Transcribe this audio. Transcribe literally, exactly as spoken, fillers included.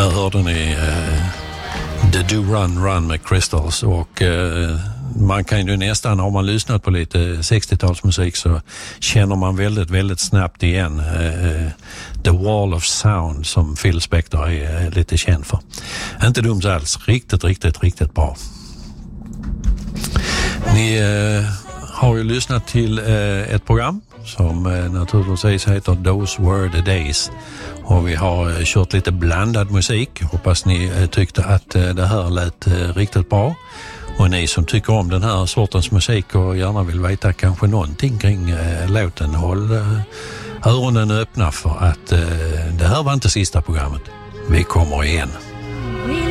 Där hörde ni uh, The Do Run Run med Crystals och uh, man kan ju nästan, har man lyssnat på lite sextiotalsmusik så känner man väldigt, väldigt snabbt igen uh, The Wall of Sound som Phil Spector är uh, lite känd för. Inte dumt alls, riktigt, riktigt, riktigt bra. Ni uh, har ju lyssnat till uh, ett program som uh, naturligtvis heter Those Were the Days. Och vi har uh, kört lite blandad musik. Hoppas ni uh, tyckte att uh, det här lät uh, riktigt bra. Och ni som tycker om den här sortens musik och gärna vill veta kanske någonting kring uh, låten, håll uh, öronen öppna för att uh, det här var inte sista programmet. Vi kommer igen.